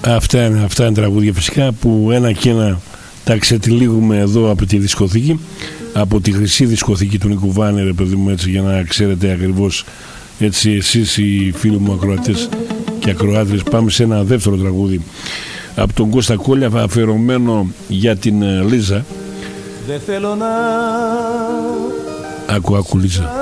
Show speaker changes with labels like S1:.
S1: Αυτά είναι τραγούδια φυσικά που ένα και ένα τα ξετυλίγουμε εδώ από τη δισκοθήκη, από τη χρυσή δισκοθήκη του Νίκου Βάνη, ρε παιδί μου, έτσι, για να ξέρετε ακριβώς έτσι εσείς οι φίλοι μου ακροατές και ακροάτρες. Πάμε σε ένα δεύτερο τραγούδι από τον Κώστα Κόλλια, αφιερωμένο για την Λίζα.
S2: Δεν θέλω να
S1: Άκου Λίζα.